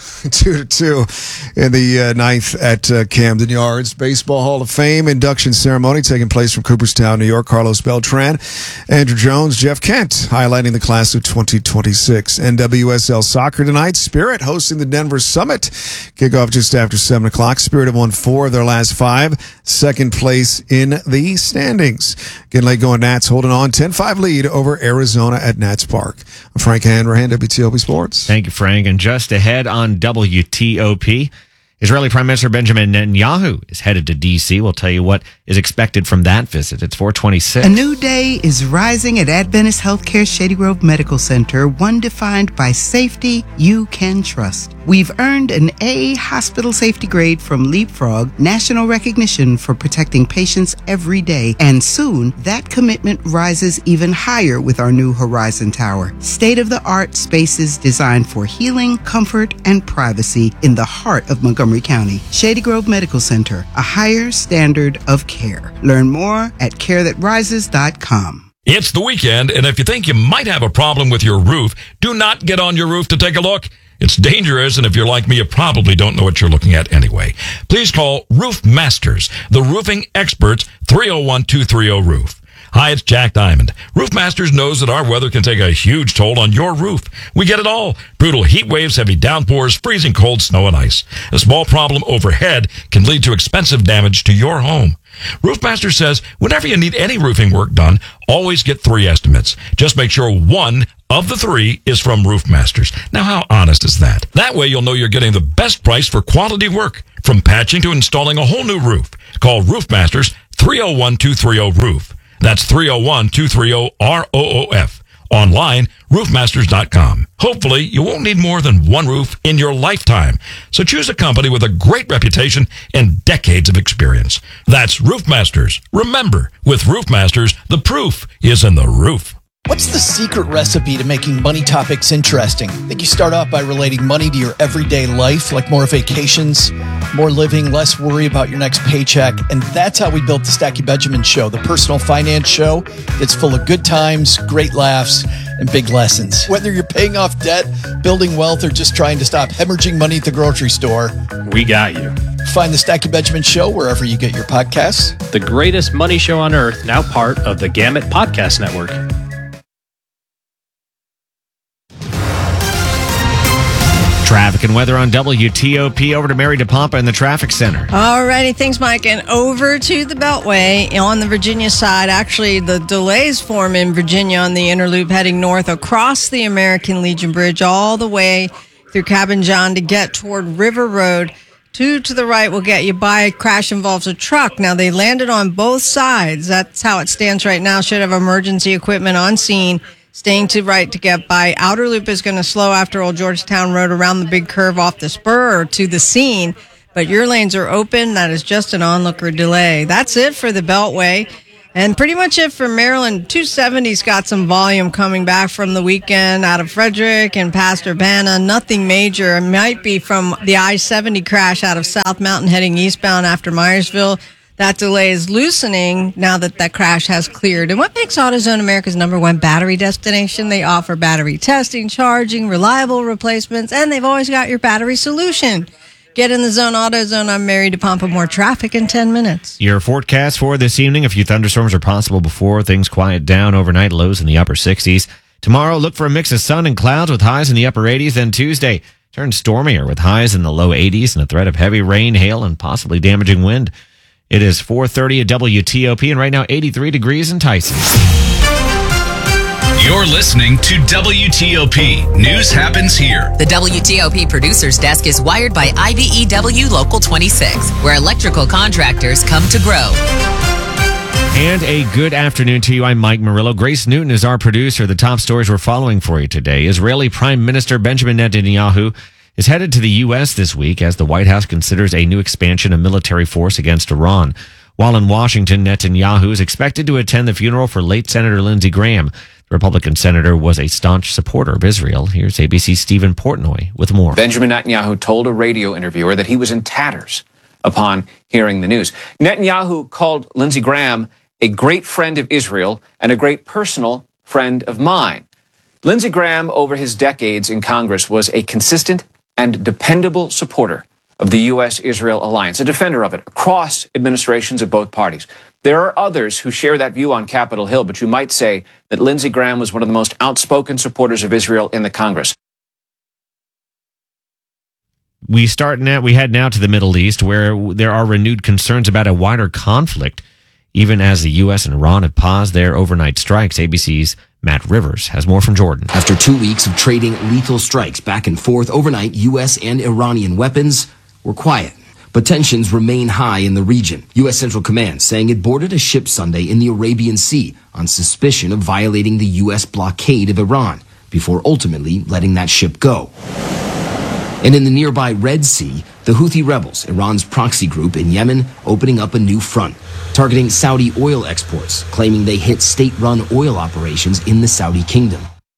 2-2 in the ninth at Camden Yards. Baseball Hall of Fame induction ceremony taking place from Cooperstown, New York. Carlos Beltran, Andrew Jones, Jeff Kent highlighting the class of 2026. NWSL soccer tonight. Spirit hosting the Denver Summit. Kickoff just after 7 o'clock. Spirit have won 4 of their last 5. Second place in the standings. Getting late going Nats holding on 10-5 lead over Arizona at Nats Park. I'm Frank Hanrahan, WTOP Sports. Thank you, Frank. And just ahead on WTOP, Israeli Prime Minister Benjamin Netanyahu is headed to D.C. We'll tell you what is expected from that visit. It's 426. A new day is rising at Adventist Healthcare Shady Grove Medical Center, one defined by safety you can trust. We've earned an A hospital safety grade from Leapfrog, national recognition for protecting patients every day. And soon, that commitment rises even higher with our new Horizon Tower. State-of-the-art spaces designed for healing, comfort, and privacy in the heart of Montgomery County. Shady Grove Medical Center, a higher standard of care. Learn more at carethatrises.com. It's the weekend, and if you think you might have a problem with your roof, do not get on your roof to take a look. It's dangerous, and if you're like me, you probably don't know what you're looking at anyway. Please call Roof Masters, the roofing experts, 301-230-ROOF. Hi, it's Jack Diamond. Roof Masters knows that our weather can take a huge toll on your roof. We get it all. Brutal heat waves, heavy downpours, freezing cold, snow, and ice. A small problem overhead can lead to expensive damage to your home. Roof Masters says whenever you need any roofing work done, always get 3 estimates. Just make sure 1 of the 3 is from Roof Masters. Now, how honest is that? That way you'll know you're getting the best price for quality work. From patching to installing a whole new roof. Call Roof Masters, 301-230-ROOF. That's 301-230-ROOF. Online, roofmasters.com. Hopefully, you won't need more than 1 roof in your lifetime. So choose a company with a great reputation and decades of experience. That's Roof Masters. Remember, with Roof Masters, the proof is in the roof. What's the secret recipe to making money topics interesting? I think you start off by relating money to your everyday life, like more vacations, more living, less worry about your next paycheck. And that's how we built the Stacky Benjamin Show, the personal finance show. It's full of good times, great laughs, and big lessons. Whether you're paying off debt, building wealth, or just trying to stop hemorrhaging money at the grocery store, we got you. Find the Stacky Benjamin Show wherever you get your podcasts. The greatest money show on earth, now part of the Gamut Podcast Network. Traffic and weather on WTOP. Over to Mary DePompa in the traffic center. Alrighty, thanks, Mike. And over to the Beltway on the Virginia side. Actually, the delays form in Virginia on the inner loop heading north across the American Legion Bridge all the way through Cabin John to get toward River Road. 2 to the right will get you by. Crash involves a truck. Now, they landed on both sides. That's how it stands right now. Should have emergency equipment on scene. Staying to right to get by. Outer loop is going to slow after Old Georgetown Road around the big curve off the spur or to the scene. But your lanes are open. That is just an onlooker delay. That's it for the Beltway. And pretty much it for Maryland. 270's got some volume coming back from the weekend out of Frederick and past Urbana. Nothing major. It might be from the I-70 crash out of South Mountain heading eastbound after Myersville. That delay is loosening now that that crash has cleared. And what makes AutoZone America's #1 battery destination? They offer battery testing, charging, reliable replacements, and they've always got your battery solution. Get in the zone, AutoZone. I'm Mary DePompa. More traffic in 10 minutes. Your forecast for this evening: a few thunderstorms are possible before things quiet down overnight. Lows in the upper 60s. Tomorrow, look for a mix of sun and clouds with highs in the upper 80s. Then Tuesday, turn stormier with highs in the low 80s and a threat of heavy rain, hail, and possibly damaging wind. It is 4:30 at WTOP, and right now 83 degrees in Tyson. You're listening to WTOP. News happens here. The WTOP Producers Desk is wired by IBEW Local 26, where electrical contractors come to grow. And a good afternoon to you. I'm Mike Murillo. Grace Newton is our producer. The top stories we're following for you today. Israeli Prime Minister Benjamin Netanyahu is headed to the U.S. this week as the White House considers a new expansion of military force against Iran. While in Washington, Netanyahu is expected to attend the funeral for late Senator Lindsey Graham. The Republican senator was a staunch supporter of Israel. Here's ABC's Stephen Portnoy with more. Benjamin Netanyahu told a radio interviewer that he was in tatters upon hearing the news. Netanyahu called Lindsey Graham a great friend of Israel and a great personal friend of mine. Lindsey Graham, over his decades in Congress, was a consistent and dependable supporter of the U.S.-Israel alliance, a defender of it across administrations of both parties. There are others who share that view on Capitol Hill, but you might say that Lindsey Graham was one of the most outspoken supporters of Israel in the Congress. We head now to the Middle East, where there are renewed concerns about a wider conflict, even as the U.S. and Iran have paused their overnight strikes. ABC's Matt Rivers has more from Jordan. After 2 weeks of trading lethal strikes back and forth overnight, U.S. and Iranian weapons were quiet. But tensions remain high in the region. U.S. Central Command saying it boarded a ship Sunday in the Arabian Sea on suspicion of violating the U.S. blockade of Iran before ultimately letting that ship go. And in the nearby Red Sea, the Houthi rebels, Iran's proxy group in Yemen, opening up a new front, targeting Saudi oil exports, claiming they hit state-run oil operations in the Saudi kingdom.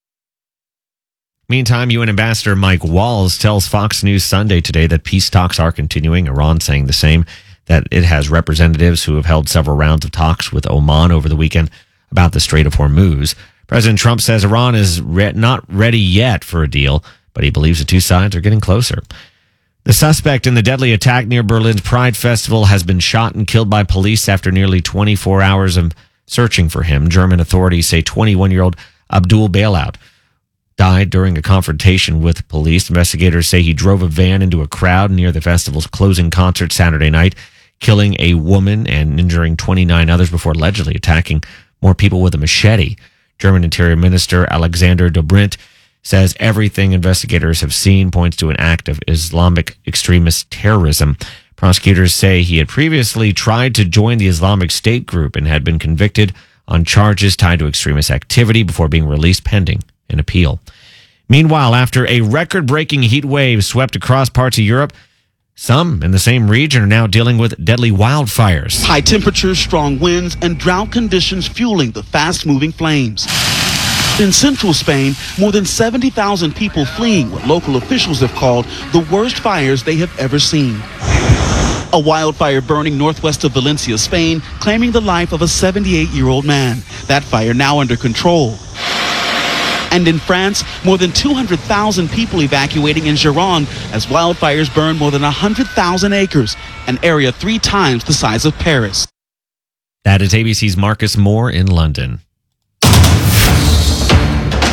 Meantime, UN Ambassador Mike Walls tells Fox News Sunday today that peace talks are continuing. Iran saying the same, that it has representatives who have held several rounds of talks with Oman over the weekend about the Strait of Hormuz. President Trump says Iran is not ready yet for a deal, but he believes the two sides are getting closer. The suspect in the deadly attack near Berlin's Pride Festival has been shot and killed by police after nearly 24 hours of searching for him. German authorities say 21-year-old Abdul Bailout died during a confrontation with police. Investigators say he drove a van into a crowd near the festival's closing concert Saturday night, killing a woman and injuring 29 others before allegedly attacking more people with a machete. German Interior Minister Alexander Dobrindt says everything investigators have seen points to an act of Islamic extremist terrorism. Prosecutors say he had previously tried to join the Islamic State group and had been convicted on charges tied to extremist activity before being released pending an appeal. Meanwhile, after a record-breaking heat wave swept across parts of Europe, some in the same region are now dealing with deadly wildfires. High temperatures, strong winds, and drought conditions fueling the fast-moving flames. In central Spain, more than 70,000 people fleeing what local officials have called the worst fires they have ever seen. A wildfire burning northwest of Valencia, Spain, claiming the life of a 78-year-old man. That fire now under control. And in France, more than 200,000 people evacuating in Gironde as wildfires burn more than 100,000 acres, an area 3 times the size of Paris. That is ABC's Marcus Moore in London.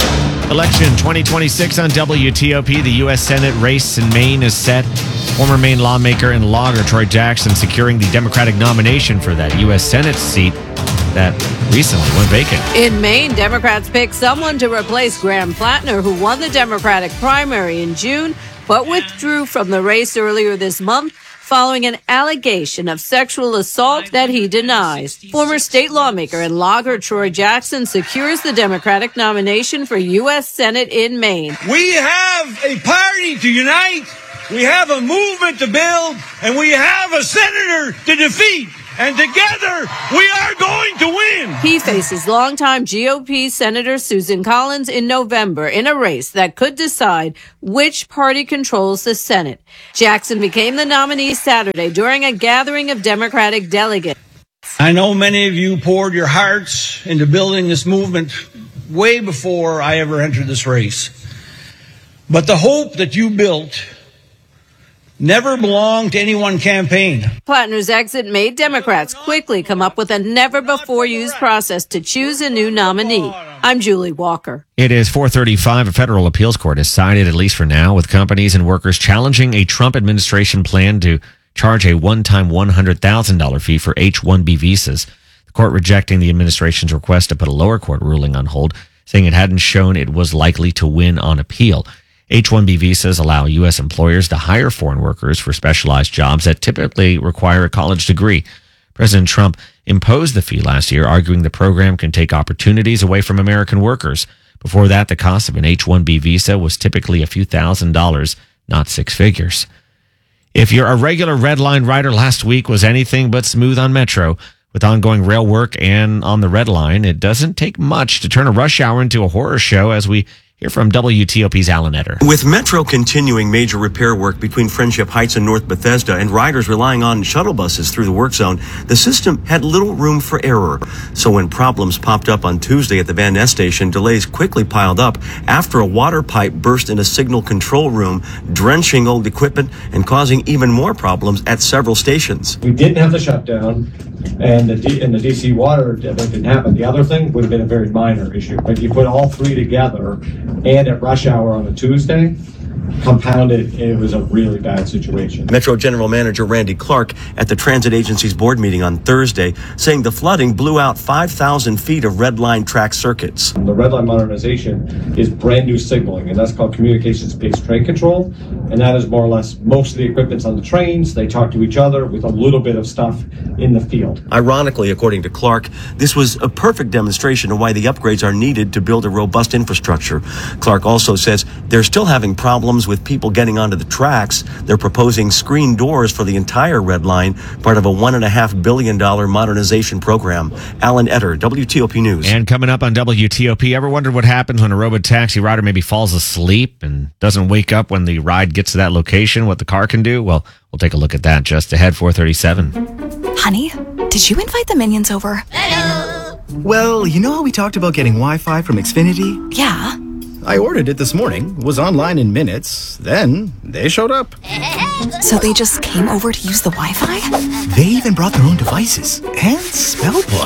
Election 2026 on WTOP. The U.S. Senate race in Maine is set. Former Maine lawmaker and logger Troy Jackson securing the Democratic nomination for that U.S. Senate seat that recently went vacant. In Maine, Democrats picked someone to replace Graham Plattner, who won the Democratic primary in June, but withdrew from the race earlier this month following an allegation of sexual assault that he denies. Former state lawmaker and logger Troy Jackson secures the Democratic nomination for U.S. Senate in Maine. We have a party to unite, we have a movement to build, and we have a senator to defeat. And together, we are going to win. He faces longtime GOP Senator Susan Collins in November in a race that could decide which party controls the Senate. Jackson became the nominee Saturday during a gathering of Democratic delegates. I know many of you poured your hearts into building this movement way before I ever entered this race. But the hope that you built never belonged to any one campaign. Plattner's exit made Democrats quickly come up with a never-before-used process to choose a new nominee. I'm Julie Walker. It is 4:35. A federal appeals court has sided, at least for now, with companies and workers challenging a Trump administration plan to charge a one-time $100,000 fee for H-1B visas. The court rejecting the administration's request to put a lower court ruling on hold, saying it hadn't shown it was likely to win on appeal. H-1B visas allow U.S. employers to hire foreign workers for specialized jobs that typically require a college degree. President Trump imposed the fee last year, arguing the program can take opportunities away from American workers. Before that, the cost of an H-1B visa was typically a few $1,000s, not six figures. If you're a regular Red Line rider, last week was anything but smooth on Metro. With ongoing rail work and on the Red Line, it doesn't take much to turn a rush hour into a horror show, as we hear from WTOP's Alan Etter. With Metro continuing major repair work between Friendship Heights and North Bethesda and riders relying on shuttle buses through the work zone, the system had little room for error. So when problems popped up on Tuesday at the Van Ness station, delays quickly piled up after a water pipe burst in a signal control room, drenching old equipment and causing even more problems at several stations. We didn't have the shutdown, and the DC water didn't happen. The other thing would have been a very minor issue, but you put all three together, and at rush hour on a Tuesday, compounded, it was a really bad situation. Metro General Manager Randy Clark at the Transit Agency's board meeting on Thursday, saying the flooding blew out 5,000 feet of Red Line track circuits. The Red Line modernization is brand new signaling, and that's called communications-based train control, and that is more or less most of the equipment's on the trains. They talk to each other with a little bit of stuff in the field. Ironically, according to Clark, this was a perfect demonstration of why the upgrades are needed to build a robust infrastructure. Clark also says they're still having problems with people getting onto the tracks. They're proposing screen doors for the entire Red Line, part of a $1.5 billion modernization program. Alan Etter, WTOP News. And coming up on WTOP, ever wondered what happens when a robotaxi rider maybe falls asleep and doesn't wake up when the ride gets to that location, what the car can do? Well, we'll take a look at that just ahead, 4:37. Honey, did you invite the minions over? Well, you know how we talked about getting Wi-Fi from Xfinity? Yeah. I ordered it this morning, was online in minutes, then they showed up. So they just came over to use the Wi-Fi? They even brought their own devices and spellbook.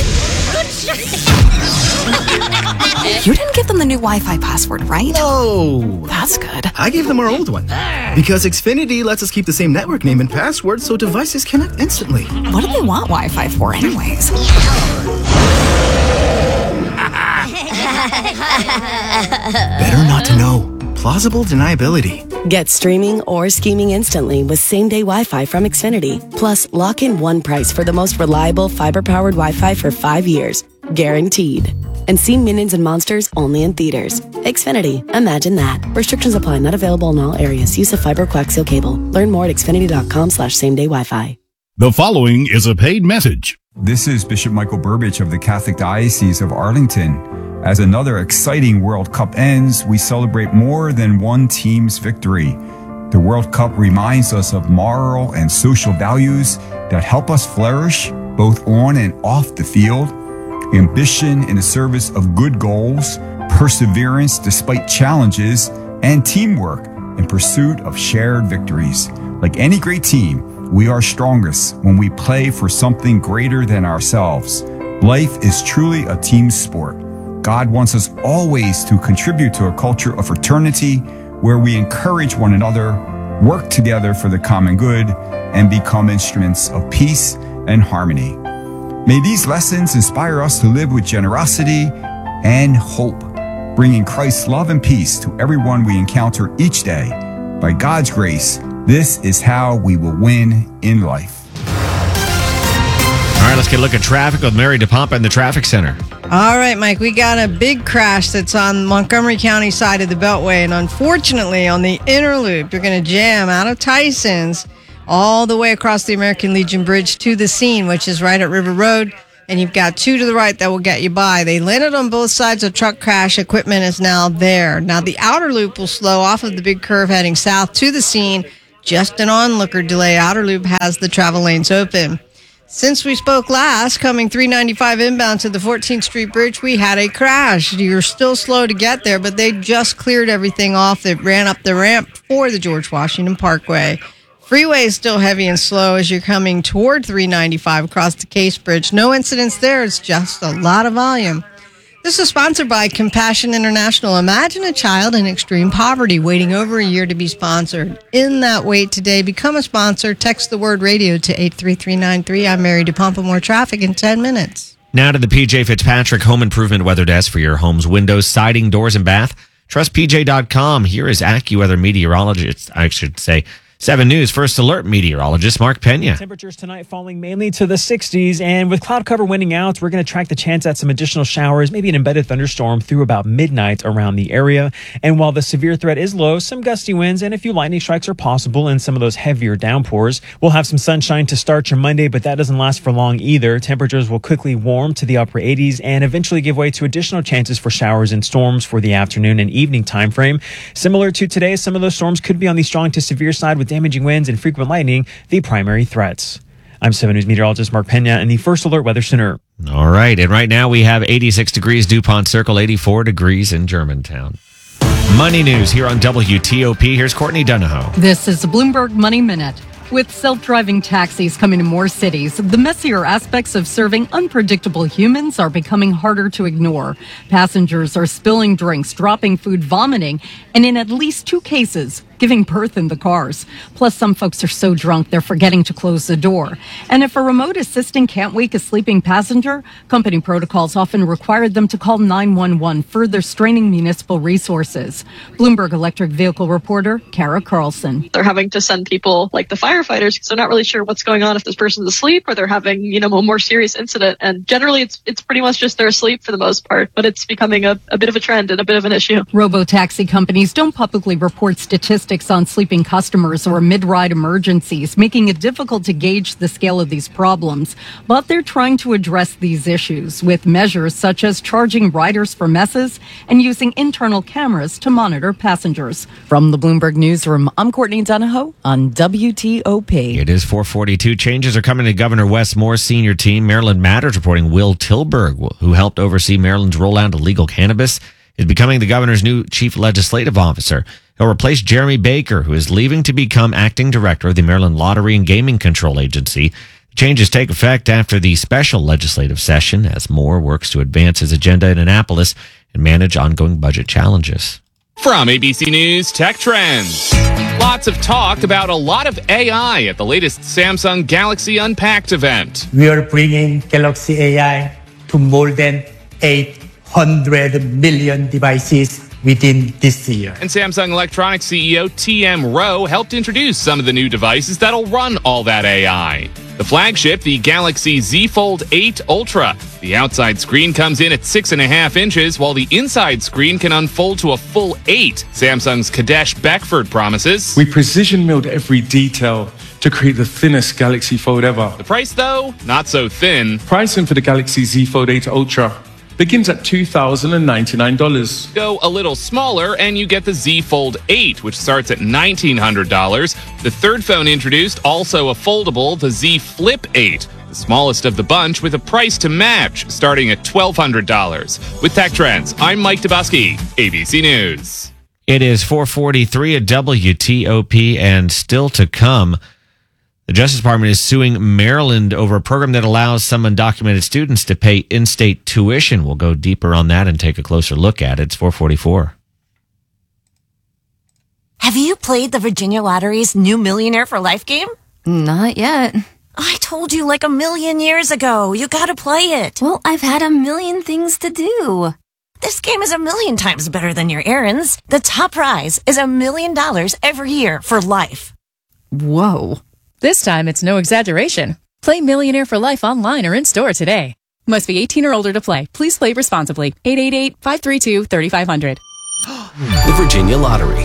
You didn't give them the new Wi-Fi password, right? No. That's good. I gave them our old one. Because Xfinity lets us keep the same network name and password so devices connect instantly. What do they want Wi-Fi for anyways? Better not to know. Plausible deniability. Get streaming or scheming instantly with same-day Wi-Fi from Xfinity. Plus, lock in one price for the most reliable fiber-powered Wi-Fi for 5 years. Guaranteed. And see Minions and Monsters only in theaters. Xfinity. Imagine that. Restrictions apply. Not available in all areas. Use of fiber coaxial cable. Learn more at xfinity.com/same-day Wi-Fi. The following is a paid message. This is Bishop Michael Burbidge of the Catholic Diocese of Arlington. As another exciting World Cup ends, we celebrate more than one team's victory. The World Cup reminds us of moral and social values that help us flourish both on and off the field. Ambition in the service of good goals, perseverance despite challenges, and teamwork in pursuit of shared victories. Like any great team, we are strongest when we play for something greater than ourselves. Life is truly a team sport. God wants us always to contribute to a culture of fraternity where we encourage one another, work together for the common good, and become instruments of peace and harmony. May these lessons inspire us to live with generosity and hope, bringing Christ's love and peace to everyone we encounter each day. By God's grace, this is how we will win in life. All right, let's get a look at traffic with Mary DePompa in the traffic center. All right, Mike, we got a big crash that's on Montgomery County side of the Beltway. And unfortunately, on the inner loop, you're going to jam out of Tyson's all the way across the American Legion Bridge to the scene, which is right at River Road. And you've got two to the right that will get you by. They landed on both sides of truck crash. Equipment is now there. Now, the outer loop will slow off of the big curve heading south to the scene. Just an onlooker delay. Outer loop has the travel lanes open. Since we spoke last, coming 395 inbound to the 14th Street Bridge, we had a crash. You're still slow to get there, but they just cleared everything off that ran up the ramp for the George Washington Parkway. Freeway is still heavy and slow as you're coming toward 395 across the Case Bridge. No incidents there. It's just a lot of volume. This is sponsored by Compassion International. Imagine a child in extreme poverty waiting over a year to be sponsored. In that wait today, become a sponsor. Text the word radio to 83393. I'm Mary DePompa. More traffic in 10 minutes. Now to the PJ Fitzpatrick Home Improvement Weather Desk for your home's windows, siding, doors, and bath. TrustPJ.com. Here is AccuWeather meteorologist, 7 News First Alert meteorologist Mark Pena. Temperatures tonight falling mainly to the 60s, and with cloud cover winning out, we're going to track the chance at some additional showers, maybe an embedded thunderstorm through about midnight around the area. And while the severe threat is low, some gusty winds and a few lightning strikes are possible in some of those heavier downpours. We'll have some sunshine to start your Monday, but that doesn't last for long either. Temperatures will quickly warm to the upper 80s and eventually give way to additional chances for showers and storms for the afternoon and evening time frame. Similar to today, some of those storms could be on the strong to severe side with damaging winds and frequent lightning, the primary threats. I'm 7 News meteorologist Mark Pena in the First Alert Weather Center. All right. And right now we have 86 degrees DuPont Circle, 84 degrees in Germantown. Money news here on WTOP. Here's Courtney Donahoe. This is the Bloomberg Money Minute. With self-driving taxis coming to more cities, the messier aspects of serving unpredictable humans are becoming harder to ignore. Passengers are spilling drinks, dropping food, vomiting, and in at least 2 cases, giving birth in the cars. Plus, some folks are so drunk they're forgetting to close the door. And if a remote assistant can't wake a sleeping passenger, company protocols often require them to call 911, further straining municipal resources. Bloomberg electric vehicle reporter Kara Carlson. They're having to send people like the firefighters because they're not really sure what's going on if this person's asleep or they're having, a more serious incident. And generally, it's pretty much just they're asleep for the most part, but it's becoming a bit of a trend and a bit of an issue. Robo-taxi companies don't publicly report statistics on sleeping customers or mid-ride emergencies, making it difficult to gauge the scale of these problems. But they're trying to address these issues with measures such as charging riders for messes and using internal cameras to monitor passengers. From the Bloomberg Newsroom, I'm Courtney Donahoe on WTOP. It is 4:42. Changes are coming to Governor Wes Moore's senior team. Maryland Matters reporting Will Tilburg, who helped oversee Maryland's rollout of legal cannabis, is becoming the governor's new chief legislative officer. He'll replace Jeremy Baker, who is leaving to become acting director of the Maryland Lottery and Gaming Control Agency. The changes take effect after the special legislative session as Moore works to advance his agenda in Annapolis and manage ongoing budget challenges. From ABC News Tech Trends. Lots of talk about a lot of AI at the latest Samsung Galaxy Unpacked event. We are bringing Galaxy AI to more than 800 million devices within this year. And Samsung Electronics CEO TM Rowe helped introduce some of the new devices that'll run all that AI. The flagship, the Galaxy Z Fold 8 Ultra. The outside screen comes in at 6.5 inches, while the inside screen can unfold to a full 8. Samsung's Kadesh Beckford promises. We precision milled every detail to create the thinnest Galaxy Fold ever. The price, though, not so thin. Pricing for the Galaxy Z Fold 8 Ultra begins at $2,099. Go a little smaller and you get the Z Fold 8, which starts at $1,900. The third phone introduced, also a foldable, the Z Flip 8, the smallest of the bunch with a price to match, starting at $1,200. With Tech Trends, I'm Mike Dubusky, ABC News. It is 4:43 at WTOP, and still to come, The Justice Department is suing Maryland over a program that allows some undocumented students to pay in-state tuition. We'll go deeper on that and take a closer look at it. It's 444. Have you played the Virginia Lottery's new Millionaire for Life game? Not yet. I told you like 1,000,000 years ago. You gotta play it. Well, I've had 1,000,000 things to do. This game is 1,000,000 times better than your errands. The top prize is $1 million every year for life. Whoa. This time, it's no exaggeration. Play Millionaire for Life online or in-store today. Must be 18 or older to play. Please play responsibly. 888-532-3500. The Virginia Lottery.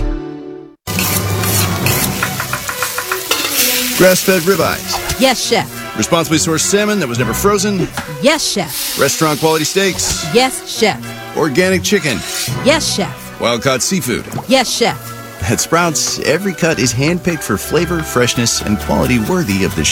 Grass-fed ribeyes. Yes, chef. Responsibly sourced salmon that was never frozen. Yes, chef. Restaurant quality steaks. Yes, chef. Organic chicken. Yes, chef. Wild-caught seafood. Yes, chef. At Sprouts, every cut is handpicked for flavor, freshness, and quality worthy of the